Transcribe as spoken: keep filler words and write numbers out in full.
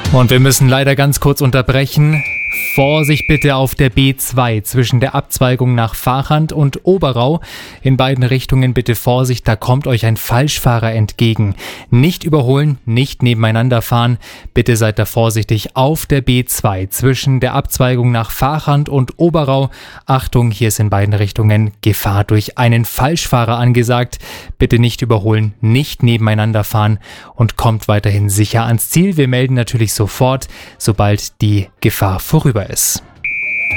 Und wir müssen leider ganz kurz unterbrechen. Vorsicht bitte auf der B zwei zwischen der Abzweigung nach Vachand und Oberau. In beiden Richtungen bitte Vorsicht, da kommt euch ein Falschfahrer entgegen. Nicht überholen, nicht nebeneinander fahren. Bitte seid da vorsichtig auf der B zwei zwischen der Abzweigung nach Vachand und Oberau. Achtung, hier ist in beiden Richtungen Gefahr durch einen Falschfahrer angesagt. Bitte nicht überholen, nicht nebeneinander fahren und kommt weiterhin sicher ans Ziel. Wir melden natürlich sofort, sobald die Gefahr vorüber ist.